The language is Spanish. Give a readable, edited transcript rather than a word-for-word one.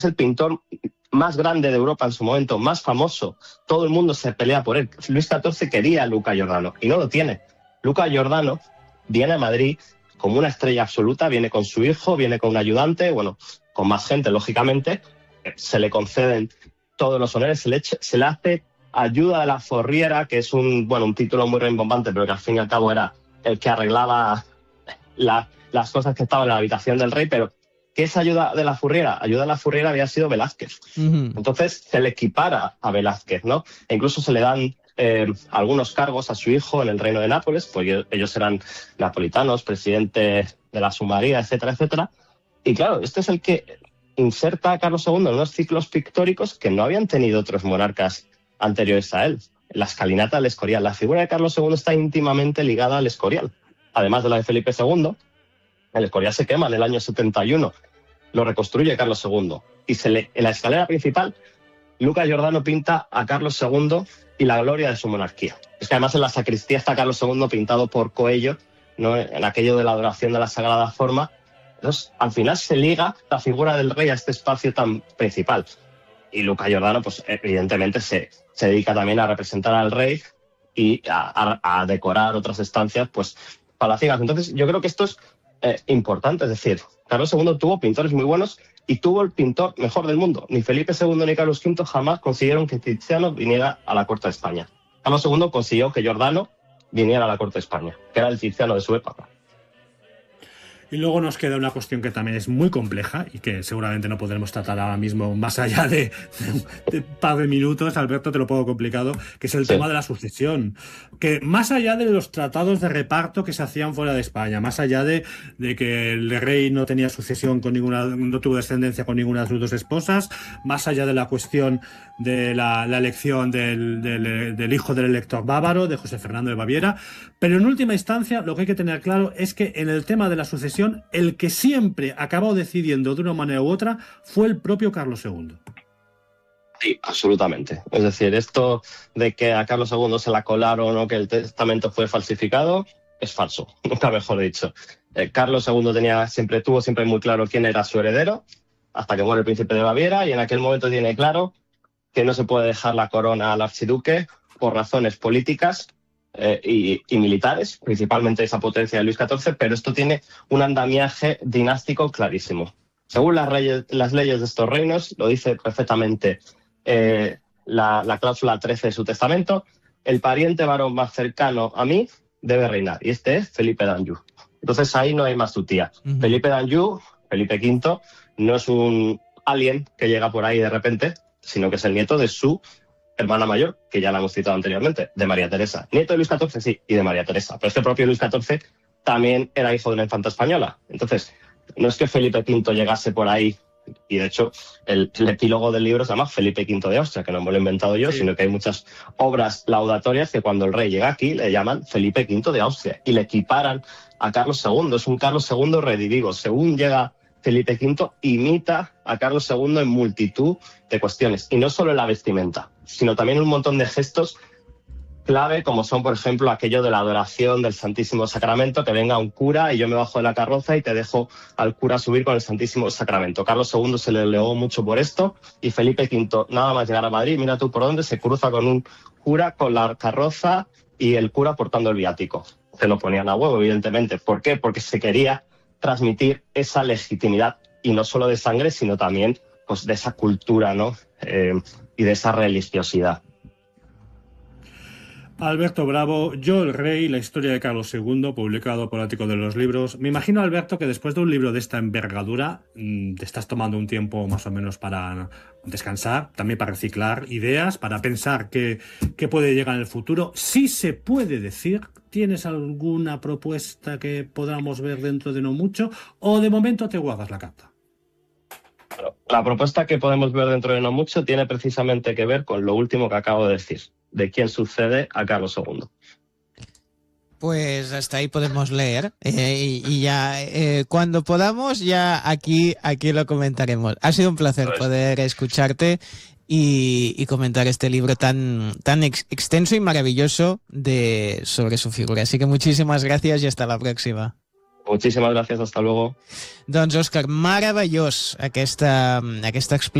el pintor más grande de Europa en su momento, más famoso. Todo el mundo se pelea por él. Luis XIV quería a Luca Giordano y no lo tiene. Luca Giordano viene a Madrid como una estrella absoluta, viene con su hijo, viene con un ayudante, bueno, con más gente, lógicamente. Se le conceden todos los honores, se le hace ayuda de la Forriera, que es un título muy rimbombante, pero que al fin y al cabo era el que arreglaba las cosas que estaban en la habitación del rey, pero ¿qué es ayuda de la Furriera? Ayuda de la Furriera había sido Velázquez. Entonces se le equipara a Velázquez, ¿no? E incluso se le dan algunos cargos a su hijo en el reino de Nápoles, pues ellos eran napolitanos, presidente de la Sumaría, etcétera, etcétera. Y claro, este es el que inserta a Carlos II en unos ciclos pictóricos que no habían tenido otros monarcas anteriores a él. La escalinata del Escorial. La figura de Carlos II está íntimamente ligada al Escorial. Además de la de Felipe II, el Escorial se quema en el año 71. Lo reconstruye Carlos II. Y en la escalera principal, Luca Giordano pinta a Carlos II y la gloria de su monarquía. Es que además en la sacristía está Carlos II pintado por Coello, ¿no? En aquello de la adoración de la Sagrada Forma. Entonces, al final se liga la figura del rey a este espacio tan principal. Y Luca Giordano, pues evidentemente se dedica también a representar al rey y a decorar otras estancias, pues palaciegas. Entonces, yo creo que esto es importante. Es decir, Carlos II tuvo pintores muy buenos y tuvo el pintor mejor del mundo. Ni Felipe II ni Carlos V jamás consiguieron que Tiziano viniera a la corte de España. Carlos II consiguió que Giordano viniera a la corte de España, que era el Tiziano de su época. Y luego nos queda una cuestión que también es muy compleja y que seguramente no podremos tratar ahora mismo más allá de un par de minutos, Alberto, te lo pongo complicado, que es el tema de la sucesión. Que más allá de los tratados de reparto que se hacían fuera de España, más allá de que el rey no tenía sucesión con no tuvo descendencia con ninguna de sus dos esposas, más allá de la cuestión de la elección del hijo del elector bávaro, de José Fernando de Baviera, pero en última instancia lo que hay que tener claro es que en el tema de la sucesión el que siempre acabó decidiendo de una manera u otra fue el propio Carlos II. Sí, absolutamente. Es decir, esto de que a Carlos II se la colaron o que el testamento fue falsificado es falso, nunca mejor dicho. Carlos II tuvo siempre muy claro quién era su heredero, hasta que muere el príncipe de Baviera, y en aquel momento tiene claro que no se puede dejar la corona al archiduque por razones políticas y militares, principalmente esa potencia de Luis XIV, pero esto tiene un andamiaje dinástico clarísimo. Según las leyes de estos reinos, lo dice perfectamente la cláusula 13 de su testamento, el pariente varón más cercano a mí debe reinar, y este es Felipe d'Anjou. Entonces ahí no hay más tutía. Felipe d'Anjou, Felipe V, no es un alien que llega por ahí de repente, sino que es el nieto de su hermana mayor, que ya la hemos citado anteriormente, de María Teresa. Nieto de Luis XIV, sí, y de María Teresa. Pero este propio Luis XIV también era hijo de una infanta española. Entonces, no es que Felipe V llegase por ahí, y de hecho el epílogo del libro se llama Felipe V de Austria, que no me lo he inventado yo, sino que hay muchas obras laudatorias que cuando el rey llega aquí le llaman Felipe V de Austria y le equiparan a Carlos II. Es un Carlos II redivivo. Según llega Felipe V, imita a Carlos II en multitud de cuestiones, y no solo en la vestimenta, sino también un montón de gestos clave, como son, por ejemplo, aquello de la adoración del Santísimo Sacramento, que venga un cura y yo me bajo de la carroza y te dejo al cura subir con el Santísimo Sacramento. Carlos II se le elegó mucho por esto, y Felipe V, nada más llegar a Madrid, mira tú por dónde, se cruza con un cura con la carroza y el cura portando el viático. Se lo ponían a huevo, evidentemente. ¿Por qué? Porque se quería transmitir esa legitimidad, y no solo de sangre, sino también pues, de esa cultura, ¿no? Y de esa religiosidad. Alberto Bravo, Yo el Rey, la historia de Carlos II, publicado por Ático de los Libros. Me imagino, Alberto, que después de un libro de esta envergadura te estás tomando un tiempo más o menos para descansar, también para reciclar ideas, para pensar qué puede llegar en el futuro. Si se puede decir, ¿tienes alguna propuesta que podamos ver dentro de no mucho? ¿O de momento te guardas la carta? Bueno, la propuesta que podemos ver dentro de no mucho tiene precisamente que ver con lo último que acabo de decir, de quién sucede a Carlos II. Pues hasta ahí podemos leer y ya cuando podamos ya aquí lo comentaremos. Ha sido un placer poder escucharte y comentar este libro tan extenso y maravilloso sobre su figura. Así que muchísimas gracias y hasta la próxima. Muchísimas gracias, hasta luego. Doncs, Òscar, meravellós aquesta explicació